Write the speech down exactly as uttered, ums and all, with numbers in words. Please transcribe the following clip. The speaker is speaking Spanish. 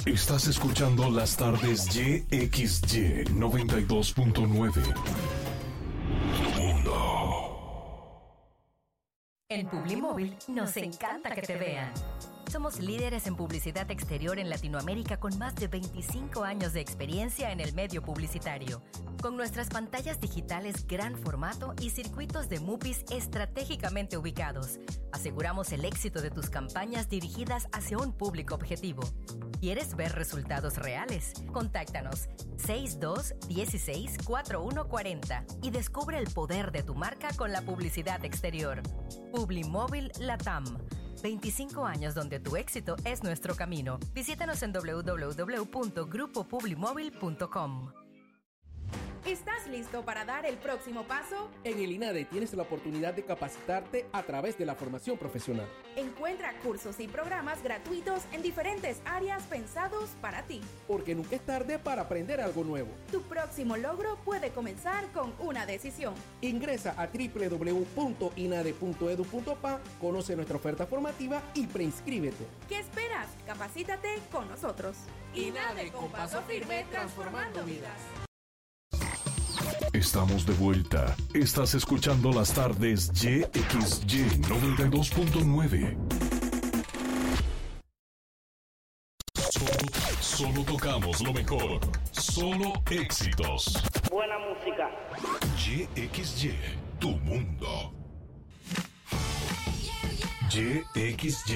Estás escuchando las tardes Y X Y noventa y dos punto nueve. Mundo. En Publimóvil nos encanta que te vean. Somos líderes en publicidad exterior en Latinoamérica con más de veinticinco años de experiencia en el medio publicitario. Con nuestras pantallas digitales gran formato y circuitos de MUPIs estratégicamente ubicados, aseguramos el éxito de tus campañas dirigidas hacia un público objetivo. ¿Quieres ver resultados reales? Contáctanos seis dos uno seis cuatro uno cuatro cero y descubre el poder de tu marca con la publicidad exterior. Publimóvil Latam. veinticinco años donde tu éxito es nuestro camino. Visítanos en doble u doble u doble u punto grupo publimóvil punto com. ¿Estás listo para dar el próximo paso? En el INADE tienes la oportunidad de capacitarte a través de la formación profesional. Encuentra cursos y programas gratuitos en diferentes áreas pensados para ti. Porque nunca es tarde para aprender algo nuevo. Tu próximo logro puede comenzar con una decisión. Ingresa a doble u doble u doble u punto inade punto edu punto pa, conoce nuestra oferta formativa y preinscríbete. ¿Qué esperas? Capacítate con nosotros. INADE, con paso firme, transformando vidas. Estamos de vuelta. Estás escuchando las tardes Y X Y noventa y dos punto nueve. Solo, solo tocamos lo mejor. Solo éxitos. Buena música. Y X Y, tu mundo. Y X Y.